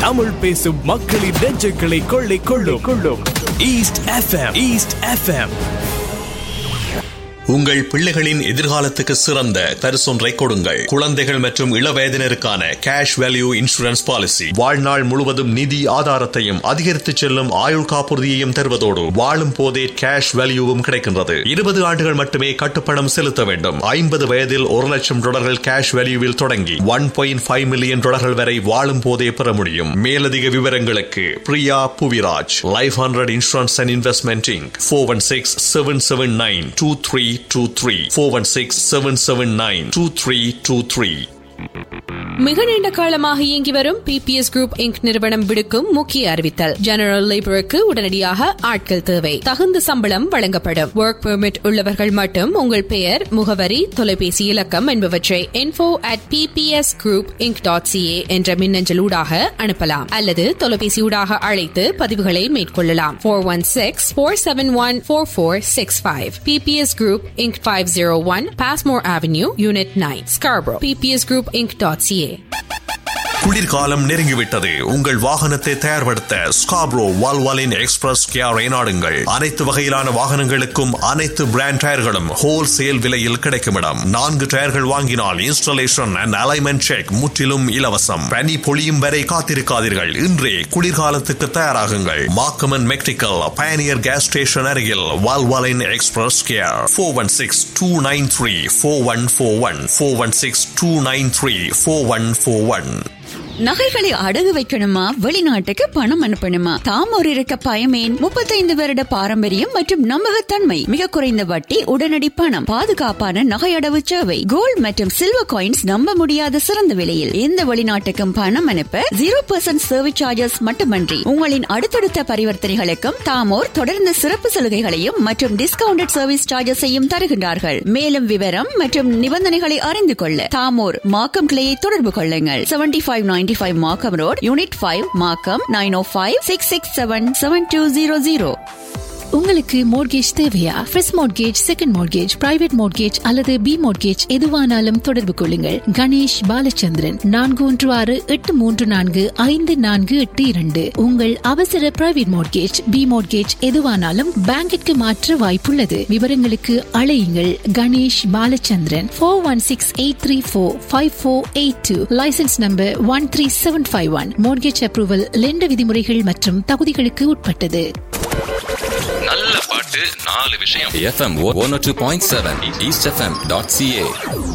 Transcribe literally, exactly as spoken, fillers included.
தமிழ் பேசும் மக்களின் நெஞ்சுகளை கொள்ளை கொள்ளும் கொள்ளும் ஈஸ்ட் எஃப்எம். East FM. உங்கள் பிள்ளைகளின் எதிர்காலத்துக்கு சிறந்த பரிசொன்றை கொடுங்கள். குழந்தைகள் மற்றும் இளவயதினருக்கான கேஷ் வேல்யூ இன்சூரன்ஸ் பாலிசி வாழ்நாள் முழுவதும் நிதி ஆதாரத்தையும் அதிகரித்து செல்லும் ஆயுள் காப்புறுதியையும் தருவதோடு வாழும் போதே கேஷ் வேல்யூவும் கிடைக்கின்றது. இருபது ஆண்டுகள் மட்டுமே கட்டுப்பணம் செலுத்த வேண்டும். ஐம்பது வயதில் ஒரு லட்சம் டாலர்கள் கேஷ் வேல்யூவில் தொடங்கி ஒன் பாயிண்ட் ஃபைவ் மில்லியன் டாலர்கள் வரை வாழும் போதே பெற முடியும். மேலதிக விவரங்களுக்கு Priya Puviraj, life hundred insurance and investment Inc, four one six seven seven nine two three two three four one six seven seven nine two three two three. மிக நீண்ட காலமாக இயங்கி வரும் பிபிஎஸ் குரூப் இன்க் நிறுவனம் விடுக்கும் முக்கிய அறிவித்தல். ஜெனரல் லேபருக்கு உடனடியாக ஆட்கள் தேவை. தகுந்த சம்பளம் வழங்கப்படும். ஒர்க் பெர்மிட் உள்ளவர்கள் மட்டும் உங்கள் பெயர், முகவரி, தொலைபேசி இலக்கம் என்பவற்றை info at ppsgroupinc dot ca என்ற மின்னஞ்சல் ஊடாக அனுப்பலாம் அல்லது தொலைபேசி ஊடாக அழைத்து பதிவுகளை மேற்கொள்ளலாம். four one six four seven one four four six five. PBS Group Inc five oh one Passmore Avenue, Unit nine, Scarborough. p p s group inc dot c a. குளிர்காலம் நெருங்கிவிட்டது. உங்கள் வாகனத்தை தயார்படுத்த ஸ்காப்ரோ வால்வாலின் எக்ஸ்பிரஸ் கியாரை நாடுங்கள். அனைத்து வகையிலான வாகனங்களுக்கும் அனைத்து brand டயர்களும் wholesale விலையில் கிடைக்கும் இடம். நான்கு டயர்கள் வாங்கினால் இன்ஸ்டாலேஷன் அண்ட் அலைன்மென்ட் செக் முற்றிலும் இலவசம். பனி பொழியும் வரை காத்திருக்காதீர்கள். இன்றே குளிர்காலத்துக்கு தயாராகுங்கள். மாக்கமன் மெக்டிக்கல் பயனியர் கேஸ் ஸ்டேஷன் அருகில் Valvoline express Kyarr. Four one six two nine three four one four one four one six two nine three four one four one. நகைகளை அடகு வைக்கணுமா, வெளிநாட்டுக்கு பணம் அனுப்பணுமா? தாமோர் இருக்க பயமேன். முப்பத்தைந்து வருட பாரம்பரியம் மற்றும் நம்பகத்தன்மை, மிக குறைந்த வட்டி, உடனடி பணம், பாதுகாப்பான நகை அடவு சேவை, கோல்ட் மற்றும் சில்வர் காயின்ஸ் நம்ப முடியாத சிறந்த விலையில். எந்த வெளிநாட்டுக்கும் பணம் அனுப்ப ஜீரோ பர்சன்ட் சர்வீஸ் சார்ஜஸ் மட்டுமன்றி உங்களின் அடுத்தடுத்த பரிவர்த்தனைகளுக்கும் தாமோர் தொடர்ந்து சிறப்பு சலுகைகளையும் மற்றும் டிஸ்கவுண்டட் சர்வீஸ் சார்ஜஸையும் தருகின்றார்கள். மேலும் விவரம் மற்றும் நிபந்தனைகளை அறிந்து கொள்ள தாமோர் மாக்கம் கிளையை தொடர்பு கொள்ளுங்கள். Seventy five ninety-five Markham Road, Unit five, Markham, nine oh five six six seven seven two zero zero. உங்களுக்கு மோர்கேஜ் தேவையா? First mortgage, second mortgage, private mortgage அல்லது பி மோர்கேஜ் எதுவானாலும் தொடர்பு கொள்ளுங்கள். கணேஷ் பாலச்சந்திரன், நான்கு ஒன்று ஆறு எட்டு மூன்று நான்கு ஐந்து நான்கு எட்டு இரண்டு. உங்கள் அவசர பிரைவேட் மோர்கேஜ், பி மோர்கேஜ் எதுவானாலும் பேங்கிற்கு மாற்ற வாய்ப்புள்ளது. விவரங்களுக்கு அழையுங்கள். Ganesh Balachandran, four one six eight three four five four eight two. Licence number one three seven five one. Mortgage approval லெண்ட விதிமுறைகள் மற்றும் தகுதிகளுக்கு உட்பட்டது. நல்ல பாட்டு, நாலு விஷயம். FM one oh two point seven east FM dot ca.